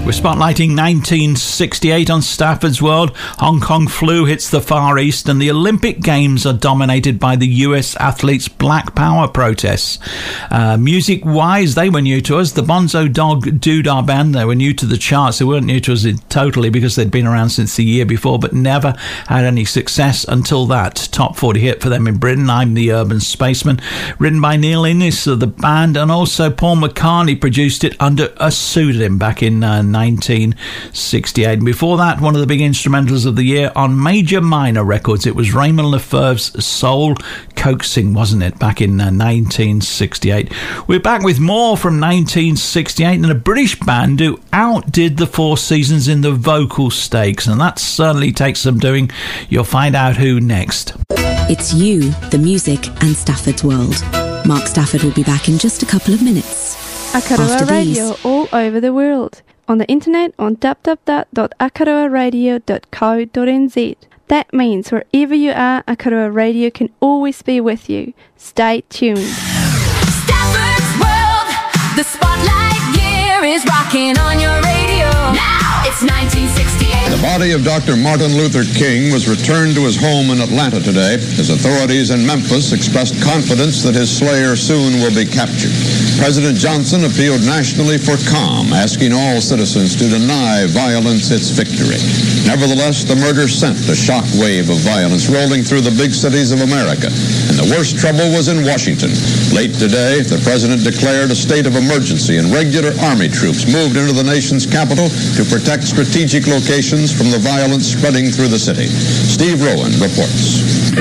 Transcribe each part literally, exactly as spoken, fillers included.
We're spotlighting nineteen sixty-eight on Stafford's World. Hong Kong flu hits the Far East and the Olympic Games are dominated by the U S athletes' Black Power protests. Uh, music-wise, they were new to us. The Bonzo Dog Doodah Band, they were new to the charts. They weren't new to us totally because they'd been around since the year before, but never had any success until that top forty hit for them in Britain, I'm the Urban Spaceman, written by Neil Innes of the band, and also Paul McCartney produced it under a pseudonym back in uh, nineteen sixty-eight. And before that, one of the big instrumentals of the year on Major Minor Records, it was Raymond Lefebvre's Soul Coaxing, wasn't it, back in uh, nineteen sixty-eight. We're back with more from nineteen sixty-eight and a British band who outdid the Four Seasons in the vocal stakes, and that certainly takes some doing. You'll find out who next. It's you, the music, and Stafford's World. Mark Stafford will be back in just a couple of minutes. Akaroa Radio all over the world. On the internet on w w w dot akaroa radio dot co dot n z. That means wherever you are, Akaroa Radio can always be with you. Stay tuned. Stafford's World, the spotlight gear is rocking on your radio. Now it's nineteen sixty-eight. The body of Doctor Martin Luther King was returned to his home in Atlanta today as authorities in Memphis expressed confidence that his slayer soon will be captured. President Johnson appealed nationally for calm, asking all citizens to deny violence its victory. Nevertheless, the murder sent a shock wave of violence rolling through the big cities of America, and the worst trouble was in Washington. Late today, the president declared a state of emergency, and regular Army troops moved into the nation's capital to protect strategic locations from the violence spreading through the city. Steve Rowan reports.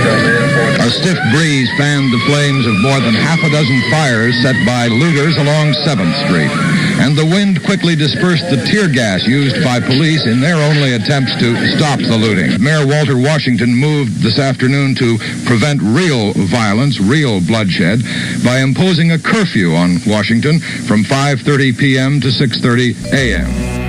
A stiff breeze fanned the flames of more than half a dozen fires set by looters along seventh street. And the wind quickly dispersed the tear gas used by police in their only attempts to stop the looting. Mayor Walter Washington moved this afternoon to prevent real violence, real bloodshed, by imposing a curfew on Washington from five thirty p.m. to six thirty a.m.